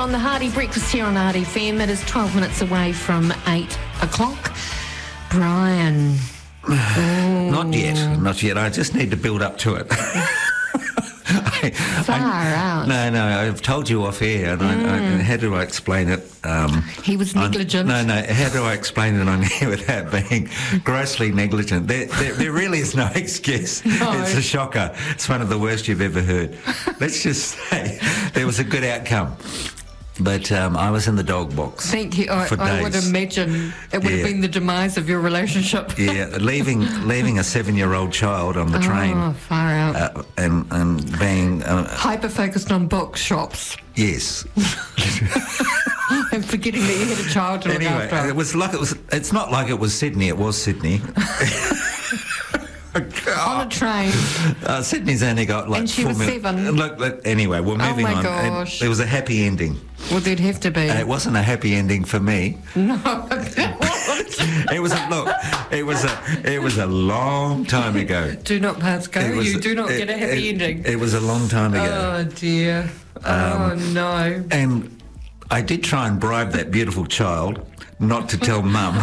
on the Hardy Breakfast here on Hardy FM. It is 12 minutes away from 8 o'clock. Brian. Not yet. I just need to build up to it. Far out. No, I've told you off air, and how do I explain it? He was negligent. How do I explain it on here without being grossly negligent? There really is no excuse. No. It's a shocker. It's one of the worst you've ever heard. Let's just say there was a good outcome. But I was in the dog box. Thank you. I would imagine it would have been the demise of your relationship. Leaving a 7-year-old child on the train. Oh, far out. And being hyper-focused on bookshops. Yes. And forgetting that you had a child to look after. It's not like it was Sydney. It was Sydney. On a train. Sydney's only got like. And she was 7. Look, anyway, we're moving on. Oh my gosh. It was a happy ending. Well, there'd have to be. It wasn't a happy ending for me. No. It was a long time ago. Do not pass go. You do not get a happy ending. It was a long time ago. Oh dear. No. And I did try and bribe that beautiful child not to tell Mum.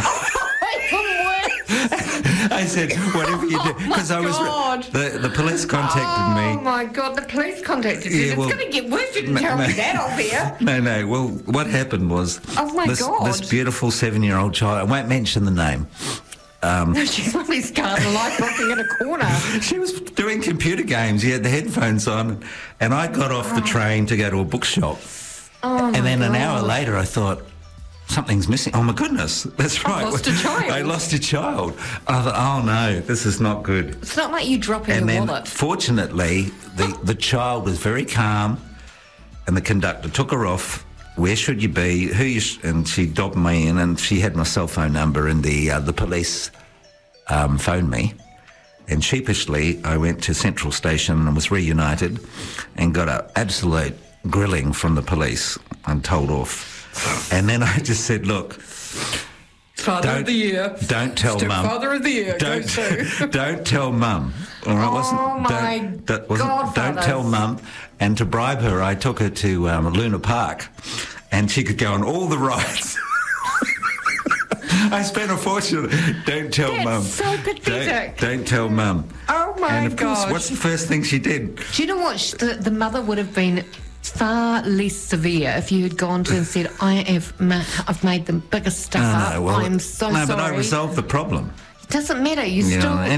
I said, whatever you do, because the police contacted me. Oh my God, the police contacted you. It's going to get worse. You didn't tell me that off here. No. Well, what happened was this beautiful 7-year-old child. I won't mention the name. She's probably scarred a life rocking in a corner. She was doing computer games. She had the headphones on, and I got off the train to go to a bookshop. And then an hour later, I thought, something's missing. Oh, my goodness. That's right. I lost a child. I lost a child. I thought, oh, no, this is not good. It's not like you dropping your wallet. Fortunately, the child was very calm, and the conductor took her off. Where should you be? And she dobbed me in, and she had my cell phone number, and the police phoned me. And sheepishly, I went to Central Station and was reunited and got an absolute grilling from the police and told off. And then I just said, look, Father of the Year. Don't tell Mum. Father of the Year. Don't tell Mum. All right, don't tell Mum. And to bribe her, I took her to Luna Park, and she could go on all the rides. I spent a fortune. Don't tell Mum. That's so pathetic. Don't tell Mum. Oh my And of course, gosh. what's the first thing she did? Do you know what? The mother would have been far less severe if you had gone to and said, I've made the biggest stuff up. I'm so sorry. No, but I resolved the problem. It doesn't matter. You still...